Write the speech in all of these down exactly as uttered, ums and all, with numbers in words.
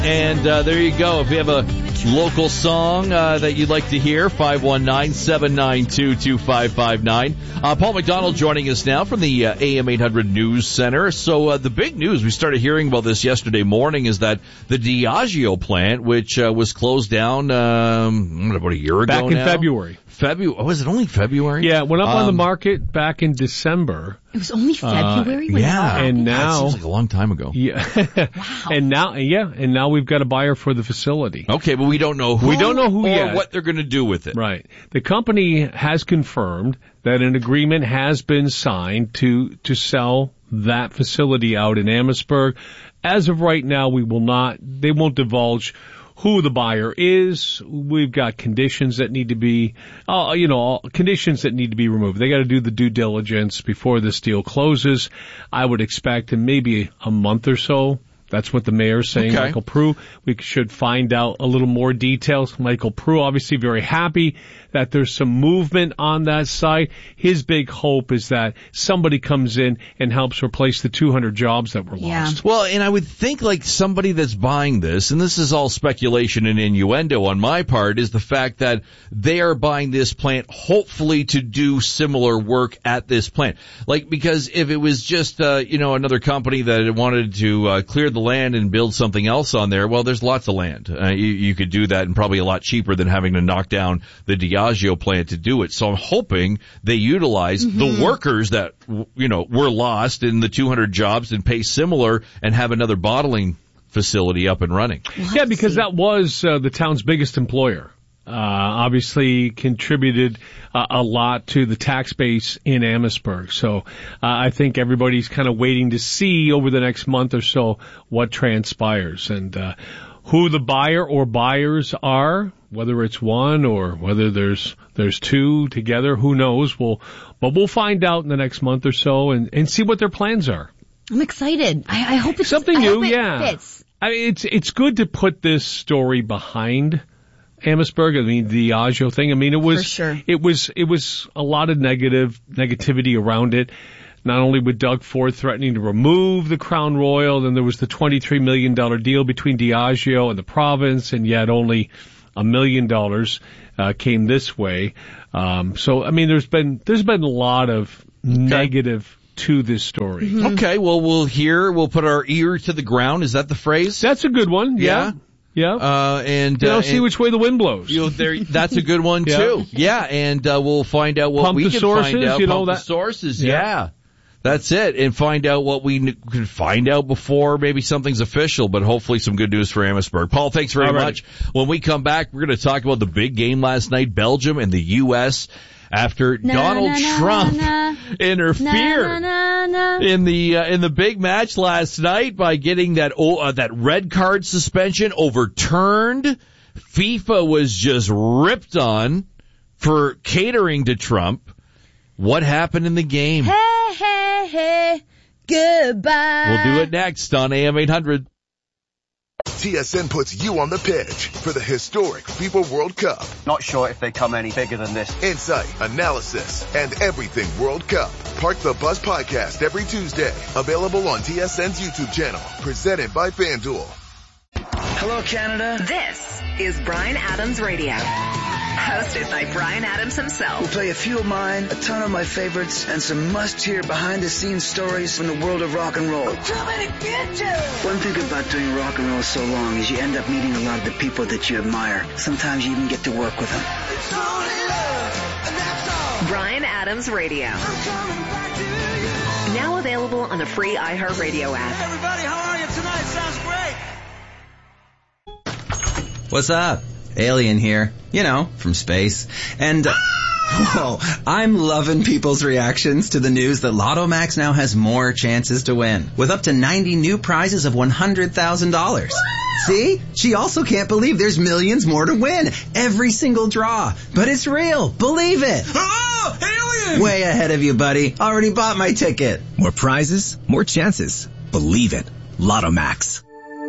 And uh, there you go. If you have a local song uh, that you'd like to hear, five one nine, seven nine two, two five five nine. Uh, Paul McDonald joining us now from the uh, A M eight hundred News Center. So uh, the big news, we started hearing about this yesterday morning, is that the Diageo plant, which uh, was closed down um, about a year ago Back in now. February. February. Oh, was it only February? Yeah, it went up um, on the market back in December. It was only February uh, when yeah, it and now that seems like a long time ago. Yeah, wow. and now yeah, and now we've got a buyer for the facility. Okay, but we don't know who. We don't know who or yet. what they're going to do with it. Right. The company has confirmed that an agreement has been signed to to sell that facility out in Amherstburg. As of right now, we will not. They won't divulge who the buyer is. We've got conditions that need to be, uh, you know, conditions that need to be removed. They got to do the due diligence before this deal closes. I would expect in maybe a month or so. That's what the mayor's saying, okay. Michael Prue. We should find out a little more details. Michael Prue obviously very happy that there's some movement on that site. His big hope is that somebody comes in and helps replace the two hundred jobs that were Yeah. lost. Well, and I would think like somebody that's buying this, and this is all speculation and innuendo on my part, is the fact that they are buying this plant hopefully to do similar work at this plant. Like, because if it was just, uh, you know, another company that wanted to uh, clear the land and build something else on there, well, there's lots of land. Uh, you, you could do that and probably a lot cheaper than having to knock down the Diageo plant to do it. So I'm hoping they utilize mm-hmm. the workers that, you know, were lost in the two hundred jobs and pay similar and have another bottling facility up and running. We'll yeah, because that was uh, the town's biggest employer. Uh, obviously contributed uh, a lot to the tax base in Amherstburg. So uh, I think everybody's kind of waiting to see over the next month or so what transpires and uh, who the buyer or buyers are, whether it's one or whether there's there's two together, who knows. We'll, but we'll find out in the next month or so and, and see what their plans are. I'm excited. I, I hope it's something I new. Hope it yeah, fits. I mean, it's it's good to put this story behind Amherstburg. I mean, the Diageo thing. I mean, it was, For sure. it was, it was a lot of negative, negativity around it. Not only with Doug Ford threatening to remove the Crown Royal, then there was the twenty-three million dollars deal between Diageo and the province, and yet only a million dollars, uh, came this way. Um, so, I mean, there's been, there's been a lot of okay. negative to this story. Mm-hmm. Okay. Well, we'll hear, we'll put our ear to the ground. Is that the phrase? That's a good one. Yeah. yeah. Yeah, uh, and you know, uh, see and, which way the wind blows. You know, there, that's a good one yeah. too. Yeah, and uh, we'll find out what Pump we the can sources, find out. you Pump know, the that, sources. Yeah. yeah, that's it, and find out what we n- can find out before maybe something's official. But hopefully, some good news for Amherstburg. Paul, thanks very Alrighty. much. When we come back, we're going to talk about the big game last night, Belgium and the U S After na, Donald na, Trump na, interfered na, na, na. in the uh, in the big match last night by getting that oh, uh, that red card suspension overturned. FIFA was just ripped on for catering to Trump. What happened in the game? Hey, hey, hey, goodbye. We'll do it next on A M eight hundred. T S N puts you on the pitch for the historic FIFA World Cup. Not sure if they come any bigger than this. Insight, analysis, and everything World Cup. Park the Bus podcast every Tuesday. Available on T S N's YouTube channel. Presented by FanDuel. Hello, Canada. This is Bryan Adams Radio. Hosted by Bryan Adams himself. We'll play a few of mine, a ton of my favorites, and some must-hear behind-the-scenes stories from the world of rock and roll. I'm coming to get you! One thing about doing rock and roll so long is you end up meeting a lot of the people that you admire. Sometimes you even get to work with them. It's only love, and that's all. Bryan Adams Radio. I'm coming back to you. Now available on the free iHeartRadio app. Hey, everybody, how are you tonight? Sounds great. What's up? Alien here. You know, from space. And, uh, whoa, I'm loving people's reactions to the news that Lotto Max now has more chances to win, with up to ninety new prizes of one hundred thousand dollars. See? She also can't believe there's millions more to win. Every single draw. But it's real. Believe it. Oh, alien! Way ahead of you, buddy. Already bought my ticket. More prizes, more chances. Believe it. Lotto Max.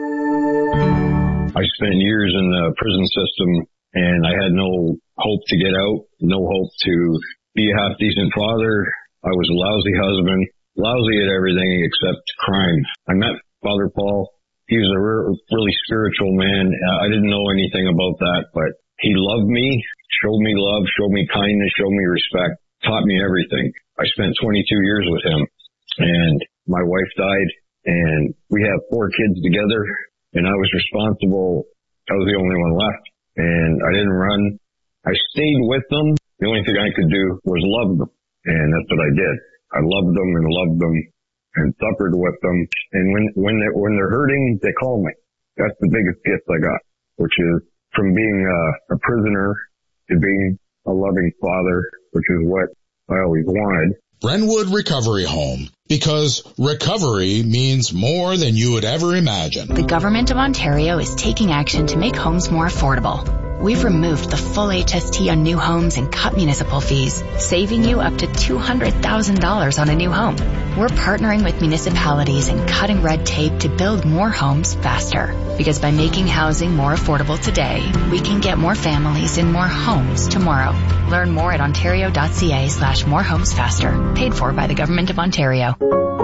I spent years in the prison system, and I had no hope to get out, no hope to be a half-decent father. I was a lousy husband, lousy at everything except crime. I met Father Paul he was a re- really spiritual man. I didn't know anything about that, but he loved me, showed me love, showed me kindness, showed me respect, taught me everything. I spent twenty-two years with him, and my wife died, and we have four kids together, and I was responsible. I was the only one left, and I didn't run. I stayed with them. The only thing I could do was love them, and that's what I did. I loved them and loved them and suffered with them. And when, when they're, when they're hurting, they call me. That's the biggest gift I got, which is from being a, a prisoner to being a loving father, which is what I always wanted. Brentwood Recovery Home, because recovery means more than you would ever imagine. The Government of Ontario is taking action to make homes more affordable. We've removed the full H S T on new homes and cut municipal fees, saving you up to two hundred thousand dollars on a new home. We're partnering with municipalities and cutting red tape to build more homes faster. Because by making housing more affordable today, we can get more families in more homes tomorrow. Learn more at ontario.ca slash more homes faster. Paid for by the Government of Ontario.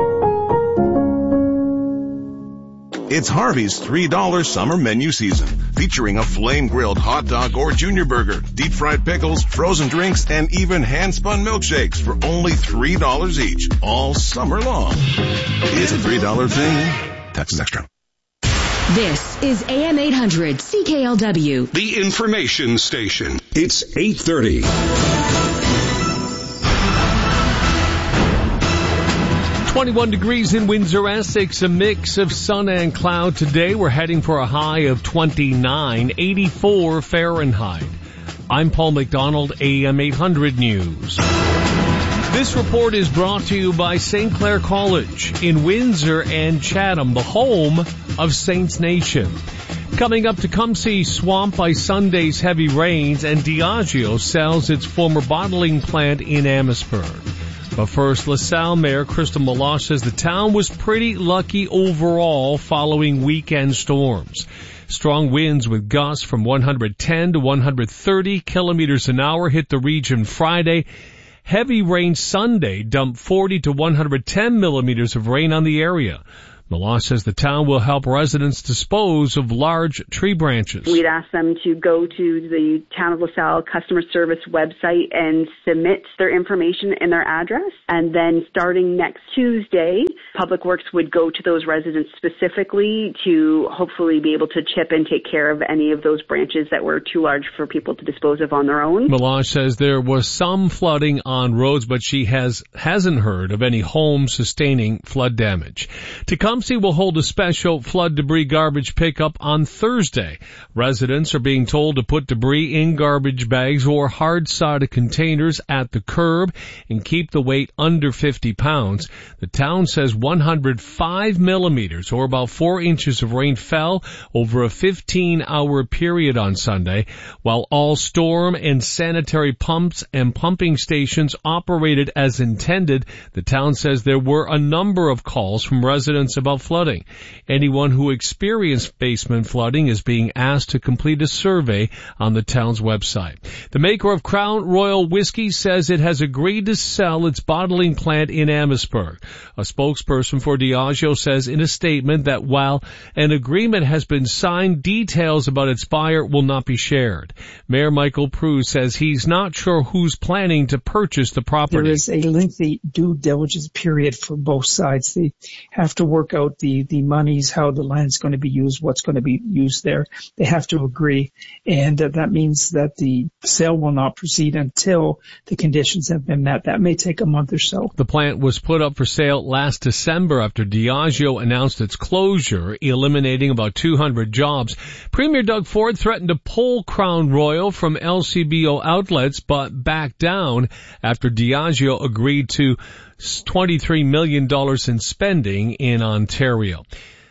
It's Harvey's three dollar summer menu season, featuring a flame-grilled hot dog or junior burger, deep-fried pickles, frozen drinks, and even hand-spun milkshakes for only three dollars each, all summer long. It's a three dollar thing. Taxes extra. This is A M eight hundred C K L W. The information station. It's eight thirty. twenty-one degrees in Windsor-Essex, a mix of sun and cloud today. We're heading for a high of twenty-nine, eighty-four Fahrenheit. I'm Paul McDonald, A M eight hundred News. This report is brought to you by Saint Clair College in Windsor and Chatham, the home of Saints Nation. Coming up, Tecumseh swamped by Sunday's heavy rains, and Diageo sells its former bottling plant in Amherstburg. But first, LaSalle Mayor Crystal Meloche says the town was pretty lucky overall following weekend storms. Strong winds with gusts from one hundred ten to one hundred thirty kilometers an hour hit the region Friday. Heavy rain Sunday dumped forty to one hundred ten millimeters of rain on the area. Meloche says the town will help residents dispose of large tree branches. We'd ask them to go to the Town of LaSalle customer service website and submit their information and their address. And then starting next Tuesday, Public Works would go to those residents specifically to hopefully be able to chip and take care of any of those branches that were too large for people to dispose of on their own. Meloche says there was some flooding on roads, but she has, hasn't heard of any homes sustaining flood damage. Tecumseh will hold a special flood debris garbage pickup on Thursday. Residents are being told to put debris in garbage bags or hard-sided containers at the curb and keep the weight under fifty pounds. The town says one hundred five millimeters, or about four inches of rain fell over a fifteen hour period on Sunday, while all storm and sanitary pumps and pumping stations operated as intended. The town says there were a number of calls from residents about flooding. Anyone who experienced basement flooding is being asked to complete a survey on the town's website. The maker of Crown Royal Whiskey says it has agreed to sell its bottling plant in Amherstburg. A spokesperson for Diageo says in a statement that while an agreement has been signed, details about its buyer will not be shared. Mayor Michael Prue says he's not sure who's planning to purchase the property. There is a lengthy due diligence period for both sides. They have to work out the, the monies, how the land's going to be used, what's going to be used there. They have to agree. And uh, that means that the sale will not proceed until the conditions have been met. That may take a month or so. The plant was put up for sale last December after Diageo announced its closure, eliminating about two hundred jobs. Premier Doug Ford threatened to pull Crown Royal from L C B O outlets, but backed down after Diageo agreed to twenty-three million dollars in spending in Ontario.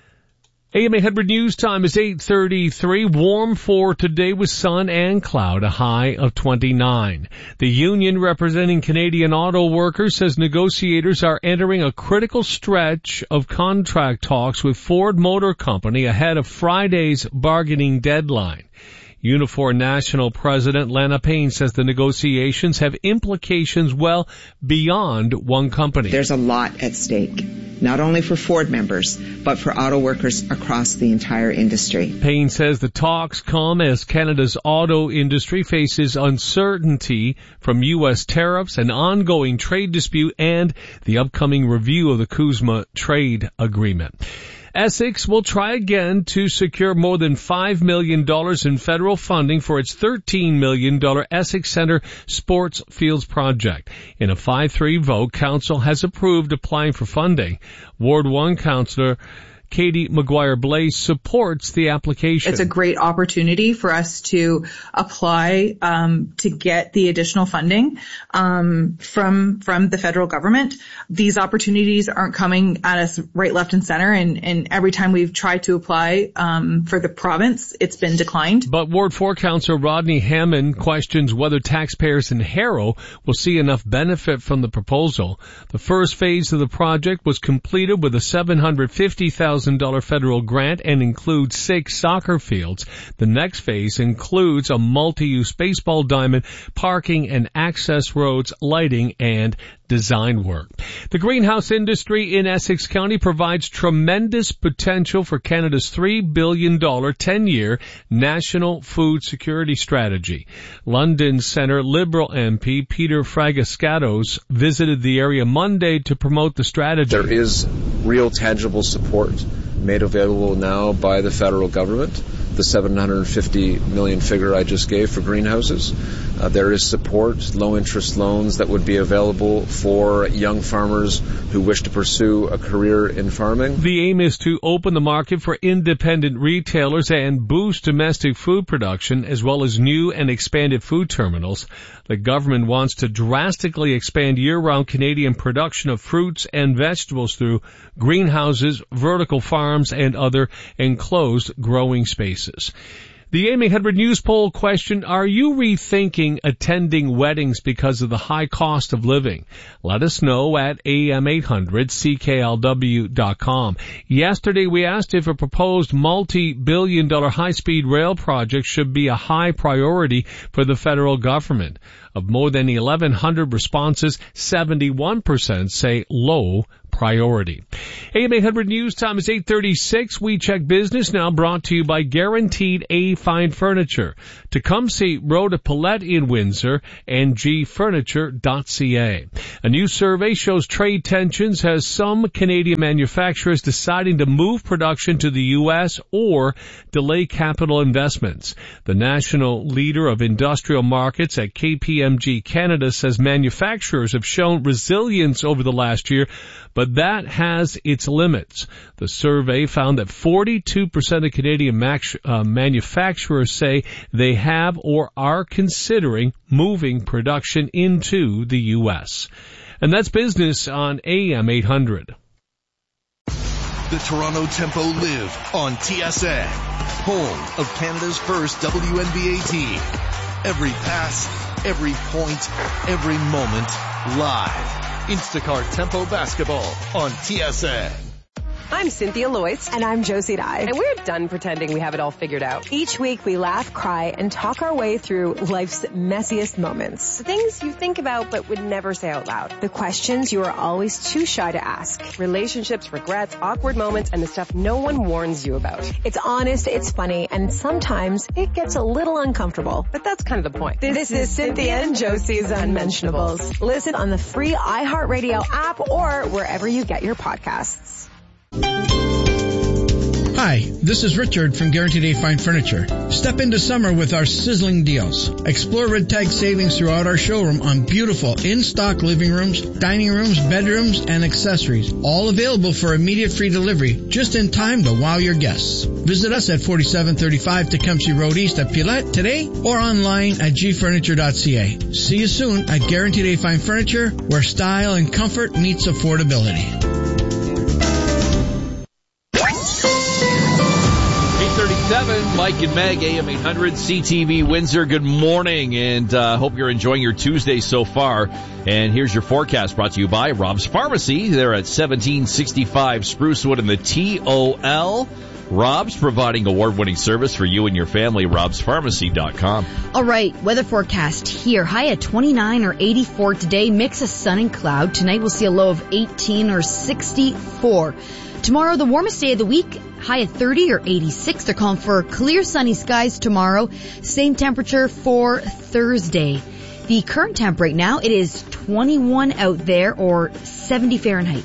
A M eight hundred News time is eight thirty-three. Warm for today with sun and cloud, a high of twenty-nine. The union representing Canadian auto workers says negotiators are entering a critical stretch of contract talks with Ford Motor Company ahead of Friday's bargaining deadline. Unifor National President Lana Payne says the negotiations have implications well beyond one company. There's a lot at stake, not only for Ford members, but for auto workers across the entire industry. Payne says the talks come as Canada's auto industry faces uncertainty from U S tariffs, an ongoing trade dispute, and the upcoming review of the CUSMA trade agreement. Essex will try again to secure more than five million dollars in federal funding for its thirteen million dollars Essex Centre Sports Fields project. In a five three vote, Council has approved applying for funding. Ward one Councillor Katie McGuire-Blaze supports the application. It's a great opportunity for us to apply um, to get the additional funding um, from from the federal government. These opportunities aren't coming at us right, left, and center, and, and every time we've tried to apply um, for the province, it's been declined. But Ward four Councillor Rodney Hammond questions whether taxpayers in Harrow will see enough benefit from the proposal. The first phase of the project was completed with a seven hundred fifty thousand dollars federal grant and includes six soccer fields. The next phase includes a multi-use baseball diamond, parking and access roads, lighting, and design work. The greenhouse industry in Essex County provides tremendous potential for Canada's three billion dollars ten-year national food security strategy. London Centre Liberal M P Peter Fragascatos visited the area Monday to promote the strategy. There is real tangible support made available now by the federal government, the seven hundred fifty million figure I just gave for greenhouses. Uh, there is support, low interest loans that would be available for young farmers who wish to pursue a career in farming. The aim is to open the market for independent retailers and boost domestic food production, as well as new and expanded food terminals. The government wants to drastically expand year-round Canadian production of fruits and vegetables through greenhouses, vertical farms, and other enclosed growing spaces. The A M eight hundred News poll question, are you rethinking attending weddings because of the high cost of living? Let us know at A M eight hundred C K L W dot com. Yesterday we asked if a proposed multi-billion dollar high-speed rail project should be a high priority for the federal government. Of more than eleven hundred responses, seventy-one percent say low priority. A M eight hundred News time is eight thirty-six. We check business now, brought to you by Guaranteed A Fine Furniture. Tecumseh Road at Paulette in Windsor and g furniture dot c a. A new survey shows trade tensions has some Canadian manufacturers deciding to move production to the U S or delay capital investments. The national leader of industrial markets at K P M G Canada says manufacturers have shown resilience over the last year, but that has its limits. The survey found that forty-two percent of Canadian max, uh, manufacturers say they have or are considering moving production into the U S. And that's business on A M eight hundred. The Toronto Tempo live on T S N, home of Canada's first W N B A team. Every pass, every point, every moment, live. Instacart Tempo Basketball on T S N. I'm Cynthia Loyce. And I'm Josie Dye. And we're done pretending we have it all figured out. Each week we laugh, cry, and talk our way through life's messiest moments. The things you think about but would never say out loud. The questions you are always too shy to ask. Relationships, regrets, awkward moments, and the stuff no one warns you about. It's honest, it's funny, and sometimes it gets a little uncomfortable. But that's kind of the point. This, this is Cynthia and Josie's Unmentionables. Listen on the free iHeartRadio app or wherever you get your podcasts. Hi, this is Richard from Guaranteed A Fine Furniture. Step into summer with our sizzling deals. Explore Red Tag savings throughout our showroom on beautiful in-stock living rooms, dining rooms, bedrooms, and accessories. All available for immediate free delivery, just in time to wow your guests. Visit us at forty-seven thirty-five Tecumseh Road East at Pilat today or online at g furniture dot c a. See you soon at Guaranteed A Fine Furniture, where style and comfort meets affordability. thirty-seven, Mike and Meg, A M eight hundred, C T V Windsor. Good morning, and uh, hope you're enjoying your Tuesday so far. And here's your forecast brought to you by Rob's Pharmacy. They're at seventeen sixty-five Sprucewood in the T O L. Rob's providing award-winning service for you and your family. Robs Pharmacy dot com. All right, weather forecast here. High at twenty-nine or eighty-four today. Mix of sun and cloud. Tonight we'll see a low of eighteen or sixty-four. Tomorrow, the warmest day of the week. High at thirty or eighty-six. They're calling for clear sunny skies tomorrow. Same temperature for Thursday. The current temp right now, it is twenty-one out there or seventy Fahrenheit.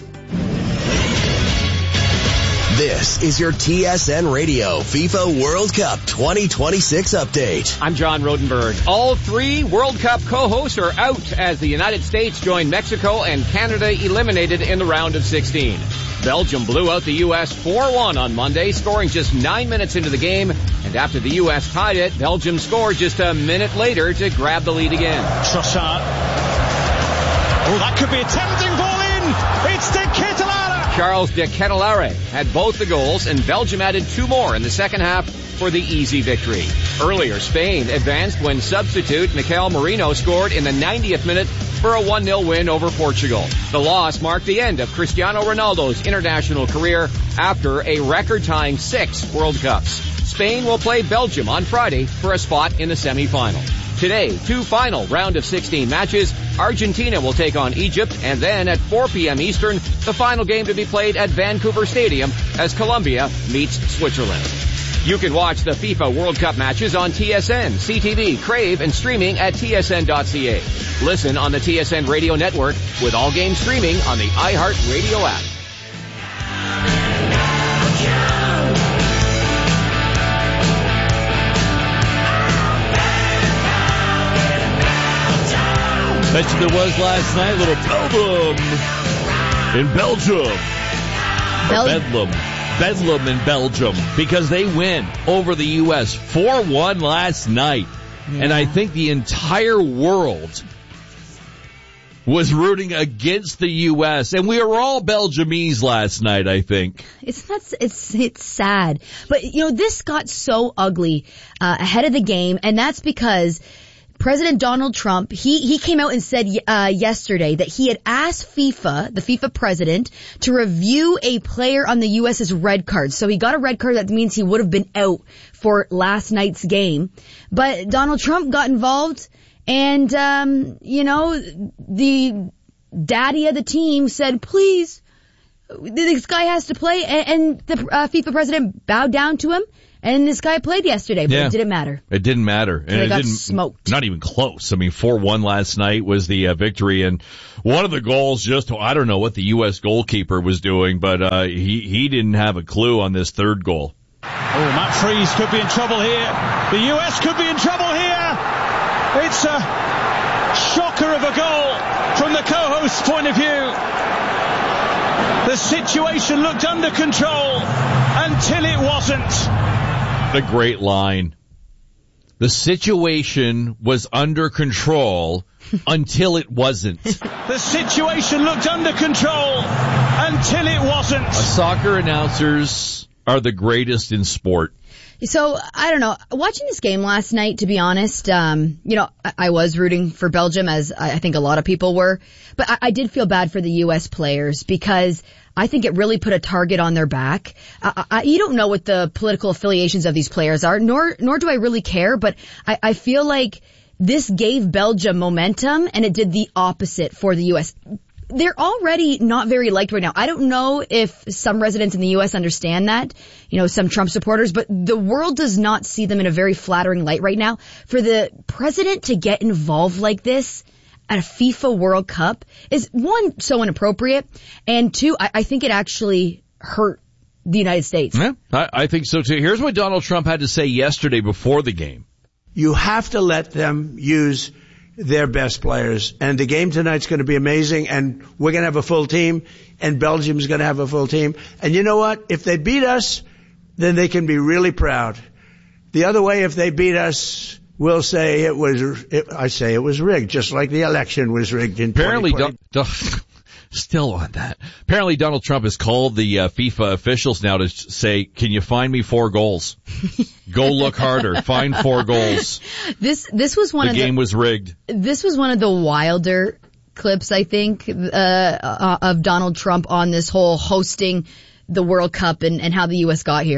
This is your T S N Radio FIFA World Cup twenty twenty-six update. I'm John Rodenberg. All three World Cup co-hosts are out as the United States join Mexico and Canada eliminated in the round of sixteen. Belgium blew out the U S four one on Monday, scoring just nine minutes into the game. And after the U S tied it, Belgium scored just a minute later to grab the lead again. Trossard. Oh, that could be a tempting ball in. It's De Ketelaere. Charles de Ketelaere had both the goals, and Belgium added two more in the second half for the easy victory. Earlier, Spain advanced when substitute Mikel Merino scored in the ninetieth minute for a one nil win over Portugal. The loss marked the end of Cristiano Ronaldo's international career after a record-tying six World Cups. Spain will play Belgium on Friday for a spot in the semi-final. Today, two final round of sixteen matches. Argentina will take on Egypt, and then at four p.m. Eastern, the final game to be played at Vancouver Stadium as Colombia meets Switzerland. You can watch the FIFA World Cup matches on T S N, C T V, Crave, and streaming at T S N dot C A. Listen on the T S N Radio Network with all games streaming on the iHeartRadio app. Mentioned there was last night, little Bedlam in Belgium. Bel- Bedlam. Bedlam in Belgium because they win over the U S four one last night. Yeah. And I think the entire world was rooting against the U S And we were all Belgiumese last night, I think. It's not, it's, it's sad. But, you know, this got so ugly uh, ahead of the game, and that's because President Donald Trump, he, he came out and said uh, yesterday that he had asked FIFA, the FIFA president, to review a player on the U S's red card. So he got a red card. That means he would have been out for last night's game. But Donald Trump got involved, and, um, you know, the daddy of the team said, please, this guy has to play. And, and the uh, FIFA president bowed down to him. And this guy played yesterday, but yeah. It didn't matter. It didn't matter. And they it got didn't, smoked. Not even close. I mean, four one last night was the uh, victory. And one of the goals, just, I don't know what the U S goalkeeper was doing, but uh, he, he didn't have a clue on this third goal. Oh, Matt Freese could be in trouble here. The U S could be in trouble here. It's a shocker of a goal from the co-host's point of view. The situation looked under control until it wasn't. A great line. The situation was under control until it wasn't. The situation looked under control until it wasn't. Uh, soccer announcers are the greatest in sport. So, I don't know, watching this game last night, to be honest, um, you know, I, I was rooting for Belgium, as I, I think a lot of people were, but I, I did feel bad for the U S players because I think it really put a target on their back. I, I, you don't know what the political affiliations of these players are, nor nor do I really care, but I, I feel like this gave Belgium momentum, and it did the opposite for the U S They're already not very liked right now. I don't know if some residents in the U S understand that, you know, some Trump supporters, but the world does not see them in a very flattering light right now. For the president to get involved like this at a FIFA World Cup is, one, so inappropriate, and two, I, I think it actually hurt the United States. Yeah, I, I think so too. Here's what Donald Trump had to say yesterday before the game. You have to let them use their best players, and the game tonight's going to be amazing, and we're going to have a full team, and Belgium's going to have a full team. And you know what? If they beat us, then they can be really proud. The other way, if they beat us, we'll say it was, it, I say it was rigged, just like the election was rigged in Apparently, twenty twenty. Do, still on that. Apparently, Donald Trump has called the uh, FIFA officials now to say, can you find me four goals? Go look harder. Find four goals. This this was one the of the game the, was rigged. This was one of the wilder clips, I think, uh, uh, of Donald Trump on this whole hosting the World Cup and, and how the U S got here.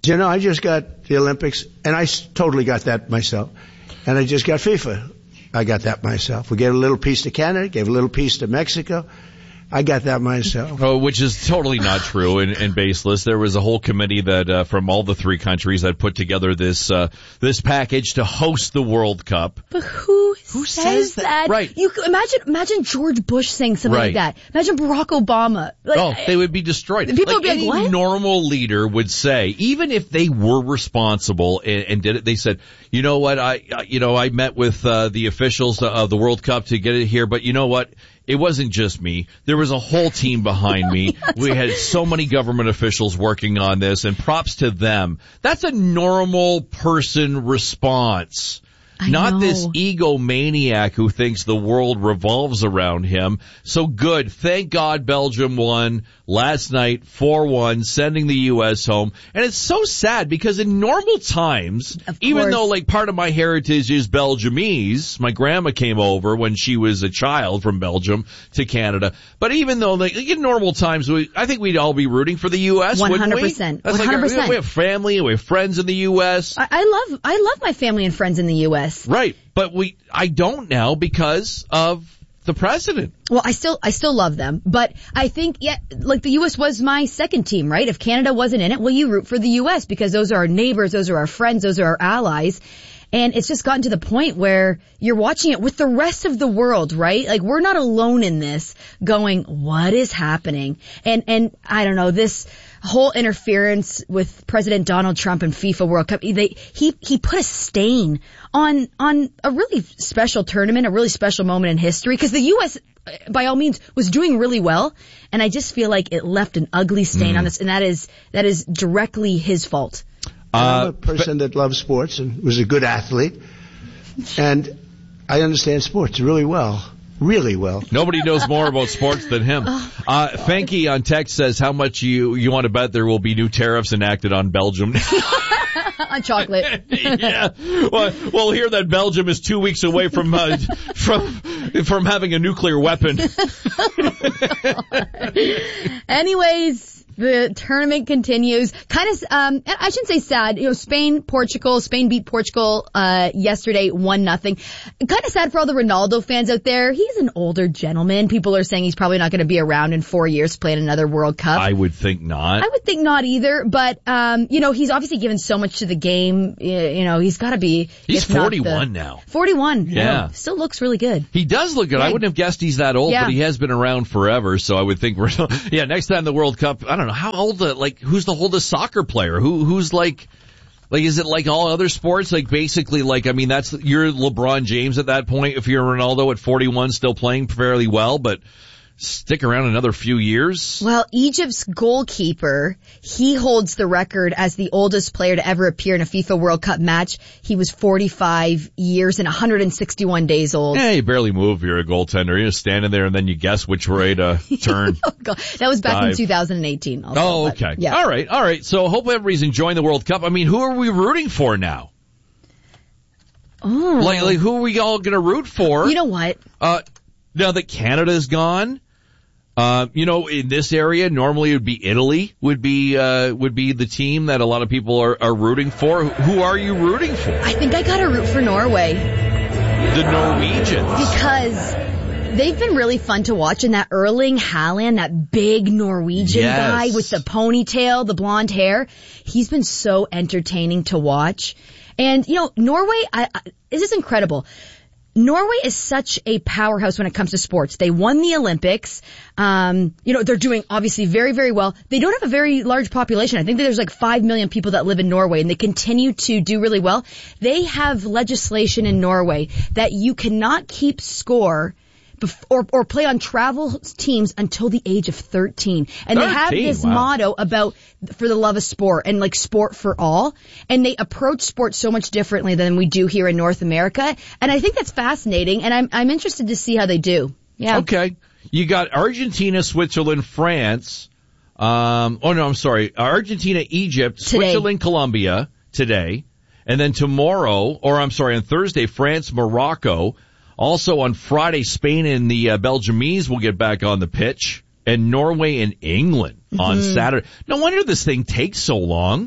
You know, I just got the Olympics, and I totally got that myself. And I just got FIFA. I got that myself. We gave a little piece to Canada, gave a little piece to Mexico. I got that myself. Oh, which is totally not true and, and baseless. There was a whole committee that uh, from all the three countries that put together this uh, this package to host the World Cup. But who, who says, says that? that? Right. You could- imagine imagine George Bush saying something Right. like that. Imagine Barack Obama. Like, oh, they would be destroyed. People would be like, any what? normal leader would say, even if they were responsible and, and did it, they said, you know what, I, I- you know, I met with uh, the officials of the World Cup to get it here, but you know what? It wasn't just me. There was a whole team behind me. We had so many government officials working on this, and props to them. That's a normal person response. I Not know. this egomaniac who thinks the world revolves around him. So good. Thank God Belgium won last night four one, sending the U S home. And it's so sad because in normal times, even though like part of my heritage is Belgiumese, my grandma came over when she was a child from Belgium to Canada. But even though like in normal times, we, I think we'd all be rooting for the U S, one wouldn't hundred we? percent. That's one hundred percent. Like our, we have family, we have friends in the U S. I, I love I love my family and friends in the U S. Right, but we I don't now because of the president. Well, I still I still love them, but I think yeah, like the U S was my second team, right? If Canada wasn't in it, well, you root for the U S because those are our neighbors, those are our friends, those are our allies. And it's just gotten to the point where you're watching it with the rest of the world, right? Like we're not alone in this going, what is happening? And, and I don't know, this whole interference with President Donald Trump and FIFA World Cup, they, he, he put a stain on, on a really special tournament, a really special moment in history because the U S by all means was doing really well. And I just feel like it left an ugly stain Mm. on this. And that is, that is directly his fault. I'm a person that loves sports and was a good athlete, and I understand sports really well, really well. Nobody knows more about sports than him. Uh, Fanky on text says how much you, you want to bet there will be new tariffs enacted on Belgium. On chocolate. Yeah. Well, we'll hear that Belgium is two weeks away from uh, from from having a nuclear weapon. Anyways, the tournament continues. Kind of, um, I shouldn't say sad. You know, Spain, Portugal. Spain beat Portugal uh yesterday, one nothing. Kind of sad for all the Ronaldo fans out there. He's an older gentleman. People are saying he's probably not going to be around in four years playing another World Cup. I would think not. I would think not either. But um, you know, he's obviously given so much to the game. You know, he's got to be. He's if not forty-one the, now. forty-one. Yeah. Yeah. Still looks really good. He does look good. Yeah. I wouldn't have guessed he's that old, Yeah. but he has been around forever. So I would think we're, yeah, next time the World Cup, I don't know, how old, uh, like, who's the oldest soccer player? Who, who's like, like, is it like all other sports? Like, basically, like, I mean, that's, you're LeBron James at that point if you're Ronaldo at forty-one, still playing fairly well, but stick around another few years. Well, Egypt's goalkeeper, he holds the record as the oldest player to ever appear in a FIFA World Cup match. He was forty-five years and one hundred sixty-one days old. Yeah, you barely move if you're a goaltender. You're just standing there and then you guess which way to turn. Oh, God. That was back Dive. in two thousand eighteen. Also, Oh, but, okay. Yeah. All right, all right. So hope everybody's enjoying the World Cup. I mean, who are we rooting for now? Oh. Like, like who are we all going to root for? You know what? Uh, now that Canada's gone, uh, you know, in this area, normally it would be Italy would be, uh, would be the team that a lot of people are, are rooting for. Who are you rooting for? I think I gotta root for Norway. The Norwegians. Because they've been really fun to watch, and that Erling Haaland, that big Norwegian Yes. guy with the ponytail, the blonde hair, he's been so entertaining to watch. And, you know, Norway, I, I, this is incredible. Norway is such a powerhouse when it comes to sports. They won the Olympics. Um, you know, they're doing obviously very, very well. They don't have a very large population. I think that there's like five million people that live in Norway, and they continue to do really well. They have legislation in Norway that you cannot keep score bef- or, or play on travel teams until the age of thirteen. And they have thirteen, this wow. motto about for the love of sport and like sport for all. And they approach sports so much differently than we do here in North America. And I think that's fascinating. And I'm, I'm interested to see how they do. Yeah. Okay. You got Argentina, Switzerland, France. Um, oh no, I'm sorry. Argentina, Egypt, Today. Switzerland, Colombia today. And then tomorrow, or I'm sorry, on Thursday, France, Morocco. Also on Friday, Spain and the uh, Belgiumese will get back on the pitch. And Norway and England on Mhm. Saturday. No wonder this thing takes so long.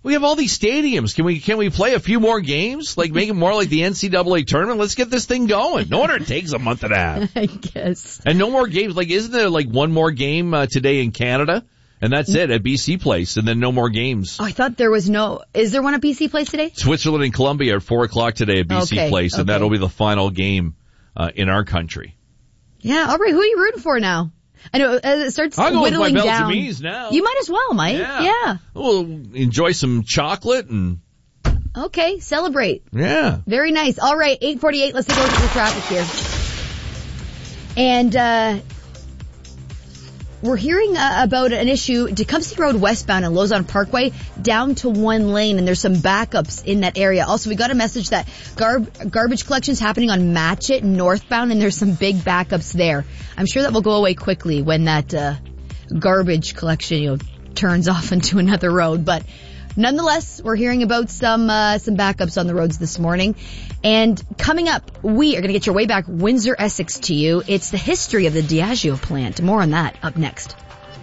We have all these stadiums. Can we can we play a few more games? Like make it more like the N C double A tournament? Let's get this thing going. No wonder it takes a month and a half. I guess. And no more games. Like, isn't there like one more game uh, today in Canada? And that's it at B C Place, and then no more games. Oh, I thought there was no. Is there one at B C Place today? Switzerland and Colombia at four o'clock today at B C Okay, Place, and okay. that'll be the final game uh, in our country. Yeah, all right. Who are you rooting for now? I know as it starts I'll go with my whittling down. Belgiumese now. You might as well, Mike. Yeah. yeah. We'll enjoy some chocolate and Okay, celebrate. yeah. Very nice. All right, eight forty-eight. Let's take a look at the traffic here. And uh we're hearing uh, about an issue, Tecumseh Road westbound and Lozon Parkway down to one lane, and there's some backups in that area. Also, we got a message that garb- garbage collection's happening on Matchett northbound, and there's some big backups there. I'm sure that will go away quickly when that uh, garbage collection, you know, turns off into another road. But nonetheless, we're hearing about some uh, some backups on the roads this morning. And coming up, we are going to get your way back Windsor, Essex to you. It's the history of the Diageo plant. More on that up next.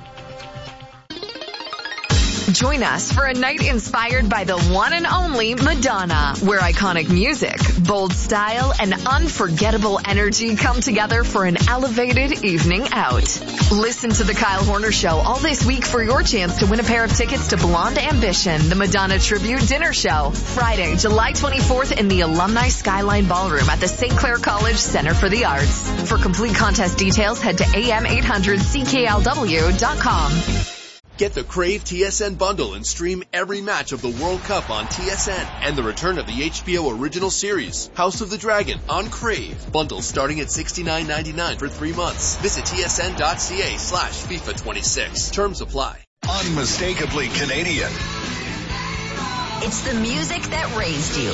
Join us for a night inspired by the one and only Madonna, where iconic music, bold style, and unforgettable energy come together for an elevated evening out. Listen to The Kyle Horner Show all this week for your chance to win a pair of tickets to Blonde Ambition, the Madonna Tribute Dinner Show, Friday, July twenty-fourth in the Alumni Skyline Ballroom at the Saint Clair College Center for the Arts. For complete contest details, head to A M eight hundred C K L W dot com. Get the Crave T S N bundle and stream every match of the World Cup on T S N and the return of the H B O original series, House of the Dragon, on Crave. Bundles starting at sixty-nine ninety-nine for three months. Visit tsn.ca slash FIFA twenty-six. Terms apply. Unmistakably Canadian. It's the music that raised you.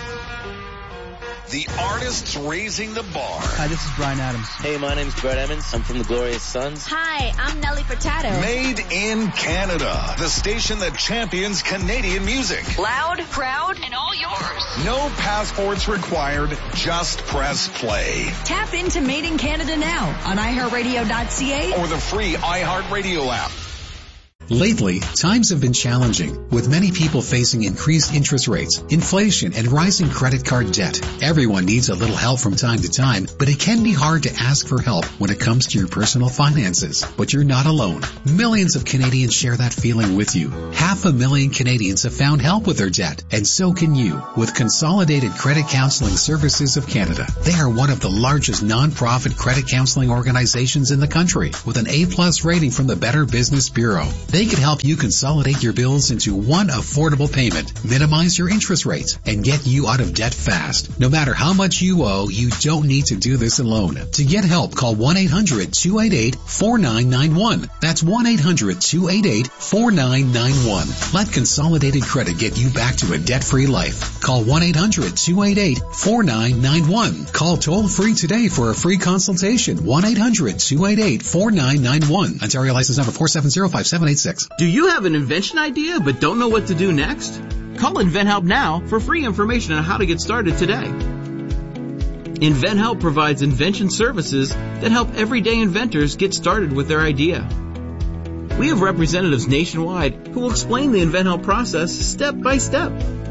The artists raising the bar. Hi, this is Brian Adams. Hey, my name's Brett Emmons. I'm from the Glorious Sons. Hi, I'm Nelly Furtado. Made in Canada. The station that champions Canadian music. Loud, proud, and all yours. No passports required. Just press play. Tap into Made in Canada now on i heart radio dot c a or the free iHeartRadio app. Lately, times have been challenging, with many people facing increased interest rates, inflation, and rising credit card debt. Everyone needs a little help from time to time, but it can be hard to ask for help when it comes to your personal finances. But you're not alone. Millions of Canadians share that feeling with you. Half a million Canadians have found help with their debt, and so can you, with Consolidated Credit Counseling Services of Canada. They are one of the largest non-profit credit counseling organizations in the country, with an A-plus rating from the Better Business Bureau. They can help you consolidate your bills into one affordable payment, minimize your interest rates, and get you out of debt fast. No matter how much you owe, you don't need to do this alone. To get help, call one eight hundred two eight eight four nine nine one. That's one eight hundred two eight eight four nine nine one. Let Consolidated Credit get you back to a debt-free life. Call one eight hundred two eight eight four nine nine one. Call toll-free today for a free consultation. one eight hundred two eight eight four nine nine one. Ontario license number four seven zero five seven eight six. Do you have an invention idea but don't know what to do next? Call InventHelp now for free information on how to get started today. InventHelp provides invention services that help everyday inventors get started with their idea. We have representatives nationwide who will explain the InventHelp process step by step.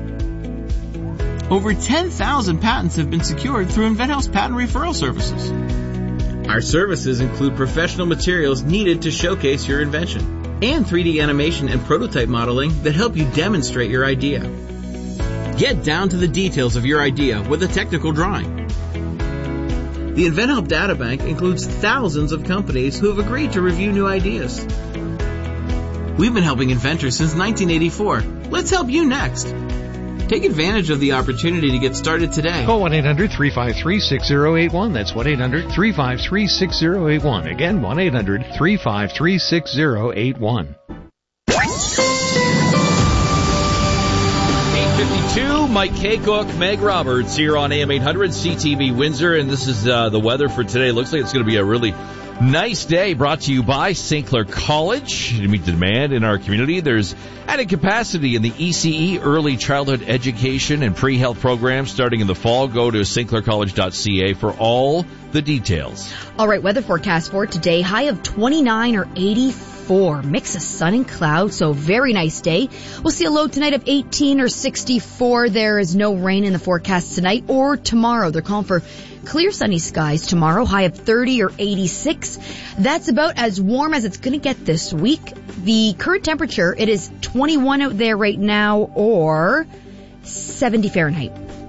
Over ten thousand patents have been secured through InventHelp's patent referral services. Our services include professional materials needed to showcase your invention, and three D animation and prototype modeling that help you demonstrate your idea. Get down to the details of your idea with a technical drawing. The InventHelp Databank includes thousands of companies who have agreed to review new ideas. We've been helping inventors since nineteen eighty-four. Let's help you next. Take advantage of the opportunity to get started today. Call one eight hundred three five three six zero eight one. That's one eight hundred three five three six zero eight one. Again, one eight hundred three five three six zero eight one. eight fifty-two, Mike Kaycook, Meg Roberts here on A M eight hundred C T V Windsor, and this is uh, the weather for today. Looks like it's going to be a really nice day, brought to you by Saint Clair College. To meet the demand in our community, there's added capacity in the E C E, early childhood education and pre-health programs starting in the fall. Go to st clair college dot c a for all the details. All right, weather forecast for today, high of twenty-nine or eighty-five sixty-four. Mix of sun and cloud, so very nice day. We'll see a low tonight of eighteen or sixty-four. There is no rain in the forecast tonight or tomorrow. They're calling for clear sunny skies tomorrow, high of thirty or eighty-six. That's about as warm as it's going to get this week. The current temperature, it is twenty-one out there right now, or seventy Fahrenheit.